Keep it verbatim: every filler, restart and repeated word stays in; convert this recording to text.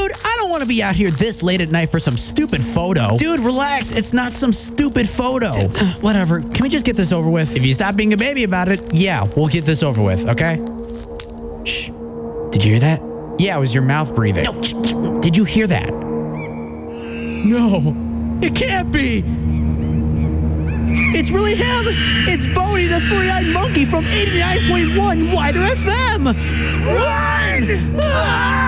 Dude, I don't want to be out here this late at night for some stupid photo. Dude, relax. It's not some stupid photo. Whatever. Can we just get this over with? If you stop being a baby about it, yeah, we'll get this over with, okay? Shh. Did you hear that? Yeah, it was your mouth breathing. No, did you hear that? No, it can't be. It's really him. It's Bodie, the three-eyed monkey from eighty-nine point one Wider F M. Run! Ah!